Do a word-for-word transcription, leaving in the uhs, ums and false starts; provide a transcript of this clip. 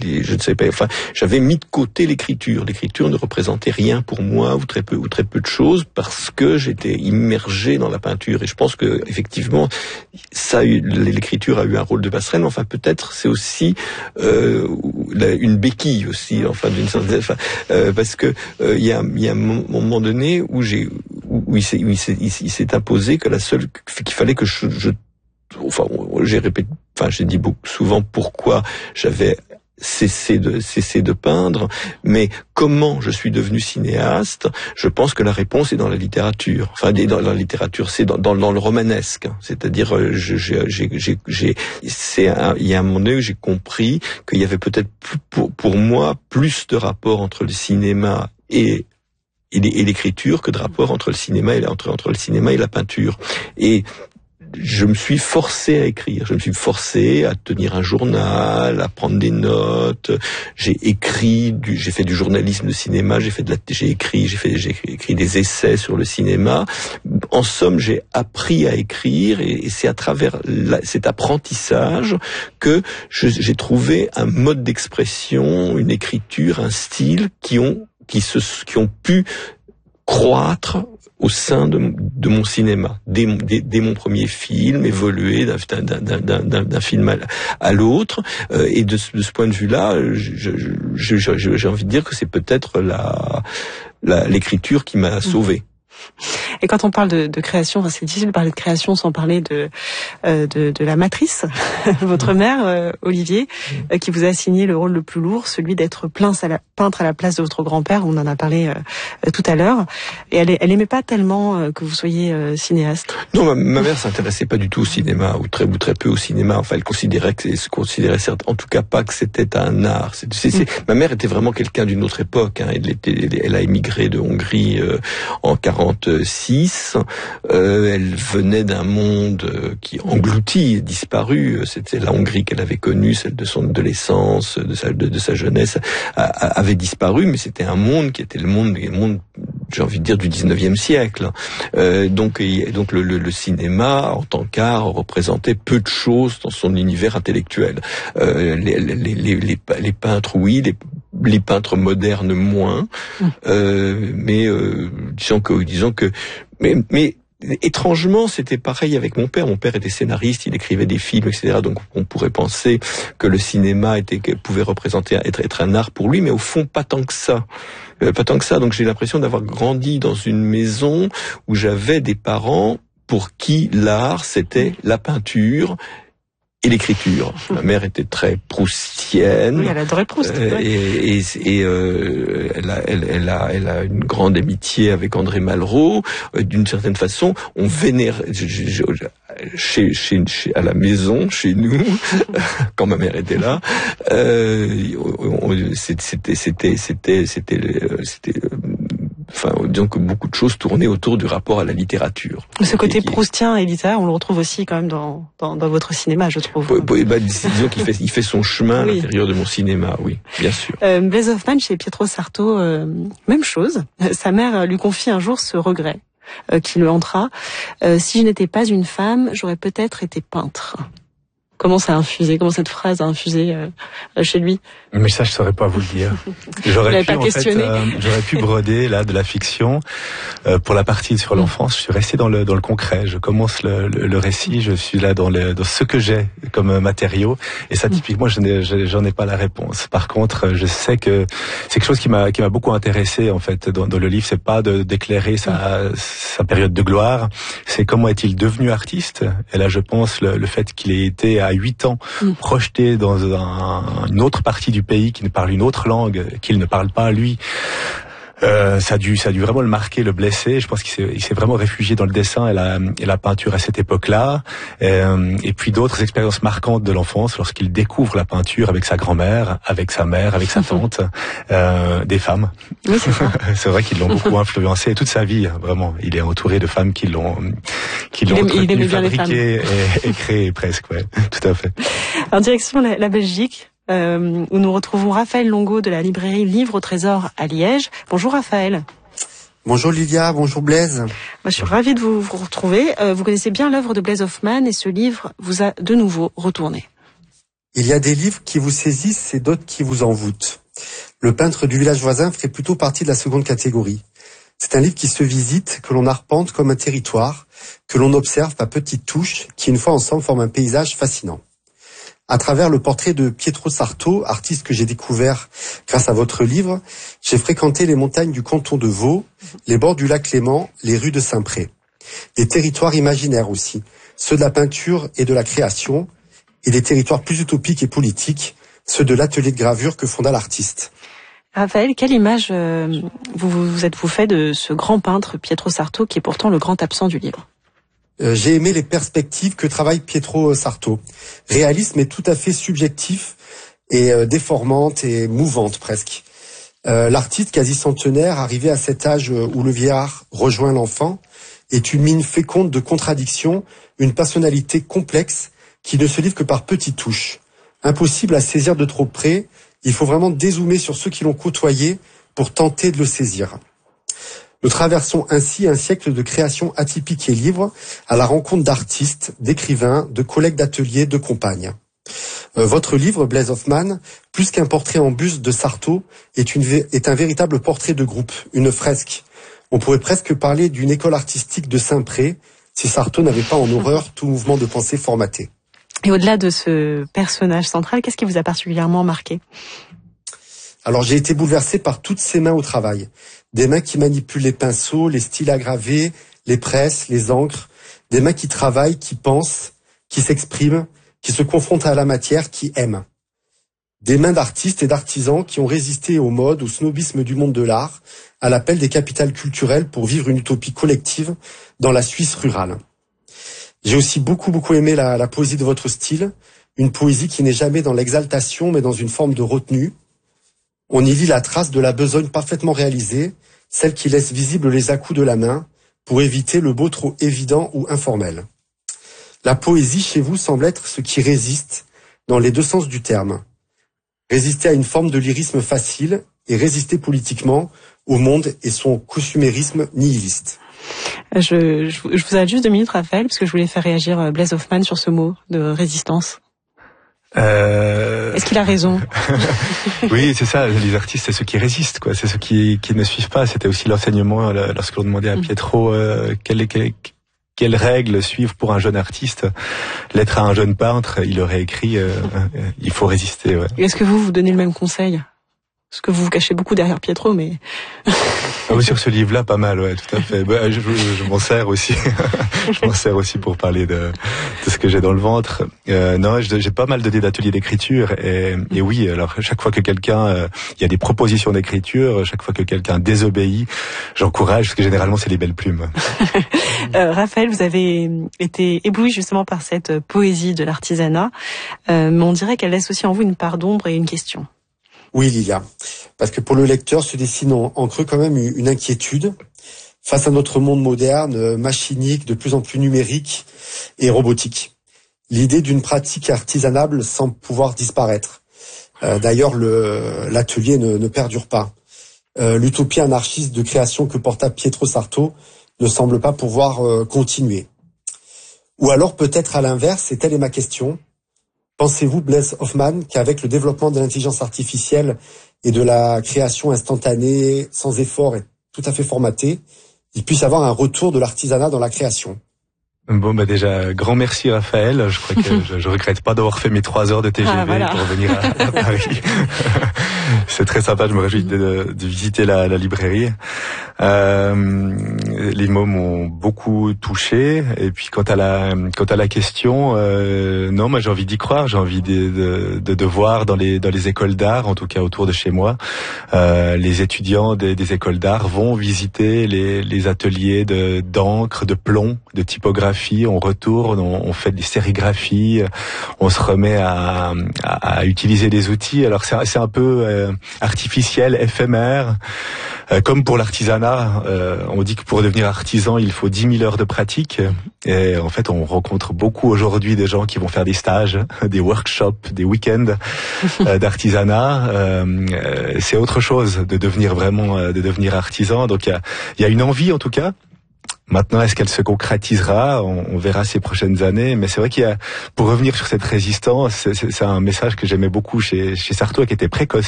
les, je ne sais pas, enfin, j'avais mis de côté l'écriture. L'écriture ne représentait rien pour moi, ou très peu, ou très peu de choses, parce que j'étais immergé dans la peinture. Et je pense que, effectivement, ça a eu, l'écriture a eu un rôle de passerelle, mais enfin, peut-être, c'est aussi, euh, une béquille aussi, enfin, d'une certaine, enfin, euh, parce que, euh, il y a, il y a un moment donné où j'ai, où il s'est, où il s'est, il s'est imposé que la seule, qu'il fallait que je, je enfin, j'ai répété, enfin, j'ai dit beaucoup souvent pourquoi j'avais cessé de cessé de peindre, mais comment je suis devenu cinéaste, je pense que la réponse est dans la littérature. Enfin, dans la littérature, c'est dans, dans, dans le romanesque. C'est-à-dire, je, j'ai, j'ai, j'ai, j'ai, c'est un, il y a un moment donné où j'ai compris qu'il y avait peut-être plus, pour, pour moi plus de rapport entre le cinéma et et l'écriture que de rapport entre le cinéma et entre entre le cinéma et la peinture. Et je me suis forcé à écrire, je me suis forcé à tenir un journal, à prendre des notes. J'ai écrit, du, j'ai fait du journalisme de cinéma, j'ai fait de la, j'ai écrit, j'ai fait, j'ai écrit des essais sur le cinéma. En somme, j'ai appris à écrire, et, et c'est à travers la, cet apprentissage que je, j'ai trouvé un mode d'expression, une écriture, un style qui ont, qui se, qui ont pu croître au sein de, de mon cinéma, dès, dès, dès mon premier film, évoluer d'un, d'un, d'un, d'un, d'un film à, à l'autre, euh, et de, de ce point de vue-là, je, je, je, je, j'ai envie de dire que c'est peut-être la, la, l'écriture qui m'a sauvé. Et quand on parle de, de création, c'est difficile de parler de création sans parler de euh, de, de la matrice, votre mère, euh, Olivier, euh, qui vous a assigné le rôle le plus lourd, celui d'être peintre à la, peintre à la place de votre grand-père. On en a parlé euh, tout à l'heure. Et elle, elle aimait pas tellement euh, que vous soyez euh, cinéaste. Non, ma, ma mère s'intéressait pas du tout au cinéma, ou très ou très peu au cinéma. Enfin, elle considérait que se considérait certes, en tout cas pas que c'était un art. C'est, c'est, c'est, mm. Ma mère était vraiment quelqu'un d'une autre époque. Hein. Elle était, elle, elle a émigré de Hongrie euh, en quarante-six. Euh, elle venait d'un monde euh, qui englouti, disparu. C'était la Hongrie qu'elle avait connue, celle de son adolescence, de sa, de, de sa jeunesse, a, a, avait disparu, mais c'était un monde qui était le monde, le monde, j'ai envie de dire, du dix-neuvième siècle. Euh, donc, et, donc le, le, le cinéma, en tant qu'art, représentait peu de choses dans son univers intellectuel. Euh, les, les, les, les, les peintres, oui, les les peintres modernes moins, euh, mais euh, disons que disons que mais mais étrangement, c'était pareil avec mon père. Mon père était scénariste, il écrivait des films, et cetera. Donc, on pourrait penser que le cinéma était, pouvait représenter, être, être un art pour lui, mais au fond, pas tant que ça. Euh, pas tant que ça. Donc, j'ai l'impression d'avoir grandi dans une maison où j'avais des parents pour qui l'art, c'était la peinture et l'écriture. Ma mère était très proustienne. Oui, elle adorait Proust. Euh, et et, et euh, elle, a, elle, elle, a, elle a une grande amitié avec André Malraux. Euh, d'une certaine façon, on vénère... Je, je, je, chez, chez, chez, à la maison, chez nous, quand ma mère était là, euh, on, c'était, c'était, c'était, c'était, c'était, enfin, disons que beaucoup de choses tournaient autour du rapport à la littérature. Ce côté qui, proustien et littéraire, on le retrouve aussi quand même dans, dans, dans votre cinéma, je trouve. Bah, bah, disons qu'il fait, il fait son chemin oui. à l'intérieur de mon cinéma, oui, bien sûr. Euh, Blaise Hoffmann, chez Pietro Sarto, euh, même chose. Sa mère lui confie un jour ce regret euh, qui le hantera. Euh, si je n'étais pas une femme, j'aurais peut-être été peintre. Comment ça a infusé, comment cette phrase a infusé euh, chez lui? Mais ça, je saurais pas vous le dire. J'aurais pu, pas en fait, euh, j'aurais pu broder là de la fiction euh, pour la partie sur l'enfance. Je suis resté dans le dans le concret. Je commence le, le, le récit. Je suis là dans le dans ce que j'ai comme matériau. Et ça, typiquement, je n'ai, je, j'en ai pas la réponse. Par contre, je sais que c'est quelque chose qui m'a qui m'a beaucoup intéressé en fait dans, dans le livre. C'est pas de d'éclairer sa sa période de gloire. C'est comment est-il devenu artiste. Et là, je pense le, le fait qu'il ait été à huit ans projeté dans un, une autre partie du pays qui ne parle une autre langue qu'il ne parle pas lui. Euh, ça a dû, ça a dû vraiment le marquer, le blesser. Je pense qu'il s'est, il s'est vraiment réfugié dans le dessin et la, et la peinture à cette époque-là. Euh, et puis d'autres expériences marquantes de l'enfance lorsqu'il découvre la peinture avec sa grand-mère, avec sa mère, avec sa tante, euh, des femmes. Oui, c'est ça. C'est vrai qu'ils l'ont beaucoup influencé toute sa vie, vraiment. Il est entouré de femmes qui l'ont, qui l'ont entretenu, fabriqué et, et créé presque. Ouais, tout à fait. En direction la, la Belgique. Euh, où nous retrouvons Raphaël Longo de la librairie Livre au Trésor à Liège. Bonjour Raphaël. Bonjour Lydia, bonjour Blaise. Moi, je suis ravie de vous, vous retrouver. Euh, vous connaissez bien l'œuvre de Blaise Hoffmann et ce livre vous a de nouveau retourné. Il y a des livres qui vous saisissent et d'autres qui vous envoûtent. Le peintre du village voisin ferait plutôt partie de la seconde catégorie. C'est un livre qui se visite, que l'on arpente comme un territoire, que l'on observe à petites touches, qui une fois ensemble forment un paysage fascinant. À travers le portrait de Pietro Sarto, artiste que j'ai découvert grâce à votre livre, j'ai fréquenté les montagnes du canton de Vaud, les bords du lac Léman, les rues de Saint-Pré. Des territoires imaginaires aussi, ceux de la peinture et de la création, et des territoires plus utopiques et politiques, ceux de l'atelier de gravure que fonda l'artiste. Raphaël, quelle image euh, vous vous êtes-vous fait de ce grand peintre Pietro Sarto, qui est pourtant le grand absent du livre? Euh, j'ai aimé les perspectives que travaille Pietro Sarto. Réalisme mais tout à fait subjectif et euh, déformante et mouvante presque. Euh, l'artiste quasi centenaire, arrivé à cet âge où le vieillard rejoint l'enfant, est une mine féconde de contradictions, une personnalité complexe qui ne se livre que par petites touches. Impossible à saisir de trop près, il faut vraiment dézoomer sur ceux qui l'ont côtoyé pour tenter de le saisir. Nous traversons ainsi un siècle de création atypique et libre à la rencontre d'artistes, d'écrivains, de collègues d'atelier, de compagnes. Euh, votre livre, Blaise Hoffmann, plus qu'un portrait en buste de Sarto, est, une, est un véritable portrait de groupe, une fresque. On pourrait presque parler d'une école artistique de Saint-Pré, si Sarto n'avait pas en horreur tout mouvement de pensée formaté. Et au-delà de ce personnage central, qu'est-ce qui vous a particulièrement marqué? Alors j'ai été bouleversé par toutes ces mains au travail. Des mains qui manipulent les pinceaux, les styles à graver, les presses, les encres. Des mains qui travaillent, qui pensent, qui s'expriment, qui se confrontent à la matière, qui aiment. Des mains d'artistes et d'artisans qui ont résisté aux modes, au snobisme du monde de l'art, à l'appel des capitales culturelles pour vivre une utopie collective dans la Suisse rurale. J'ai aussi beaucoup beaucoup aimé la, la poésie de votre style, une poésie qui n'est jamais dans l'exaltation mais dans une forme de retenue. On y lit la trace de la besogne parfaitement réalisée, celle qui laisse visible les à-coups de la main pour éviter le beau trop évident ou informel. La poésie chez vous semble être ce qui résiste dans les deux sens du terme. Résister à une forme de lyrisme facile et résister politiquement au monde et son consumérisme nihiliste. Je, je, je vous arrête juste deux minutes, Raphaël, parce que je voulais faire réagir Blaise Hoffmann sur ce mot de résistance. Euh... Est-ce qu'il a raison? Oui, c'est ça. Les artistes, c'est ceux qui résistent, quoi. C'est ceux qui, qui ne suivent pas. C'était aussi l'enseignement lorsque l'on demandait à Pietro euh, quelle, quelle, quelles règles suivre pour un jeune artiste. Lettre à un jeune peintre, il aurait écrit euh, euh, il faut résister. Ouais. Est-ce que vous vous donnez le même conseil? Parce que vous vous cachez beaucoup derrière Pietro, mais... Ah oui, sur ce livre-là, pas mal, ouais, tout à fait. Bah, je, je, je m'en sers aussi. je m'en sers aussi pour parler de, de ce que j'ai dans le ventre. Euh, non, j'ai pas mal donné d'ateliers d'écriture et, et oui, alors chaque fois que quelqu'un, il euh, y a des propositions d'écriture, chaque fois que quelqu'un désobéit, j'encourage parce que généralement c'est les belles plumes. euh, Raphaël, vous avez été ébloui justement par cette poésie de l'artisanat, euh, mais on dirait qu'elle laisse aussi en vous une part d'ombre et une question. Oui, Lilia, parce que pour le lecteur se dessine en, en creux quand même une inquiétude face à notre monde moderne, machinique, de plus en plus numérique et robotique. L'idée d'une pratique artisanable semble pouvoir disparaître. Euh, d'ailleurs, le, l'atelier ne, ne perdure pas. Euh, l'utopie anarchiste de création que porta Pietro Sarto ne semble pas pouvoir euh, continuer. Ou alors peut-être à l'inverse, et telle est ma question, pensez-vous, Blaise Hoffmann, qu'avec le développement de l'intelligence artificielle et de la création instantanée, sans effort et tout à fait formatée, il puisse y avoir un retour de l'artisanat dans la création? Bon, bah déjà, grand merci Raphaël. Je crois que je, je regrette pas d'avoir fait mes trois heures de T G V ah, voilà. pour venir à, à Paris. C'est très sympa, je me réjouis de, de visiter la, la librairie. Euh, les mots m'ont beaucoup touché. Et puis quant à la, quant à la question, euh, non, moi j'ai envie d'y croire. J'ai envie de, de, de, de voir dans les, dans les écoles d'art, en tout cas autour de chez moi, euh, les étudiants des, des écoles d'art vont visiter les, les ateliers de, d'encre, de plomb, de typographie. On retourne, on, on fait des sérigraphies, on se remet à, à, à utiliser des outils. Alors c'est, c'est un peu euh, artificiel, éphémère. Euh, comme pour l'artisanat, euh, on dit que pour devenir artisan, il faut dix mille heures de pratique. Et en fait, on rencontre beaucoup aujourd'hui des gens qui vont faire des stages, des workshops, des week-ends euh, d'artisanat. Euh, c'est autre chose de devenir vraiment, de devenir artisan. Donc il y a, il y a une envie en tout cas. Maintenant, est-ce qu'elle se concrétisera? on, on verra ces prochaines années. Mais c'est vrai qu'il y a, pour revenir sur cette résistance, c'est, c'est un message que j'aimais beaucoup chez, chez Sartre, qui était précoce.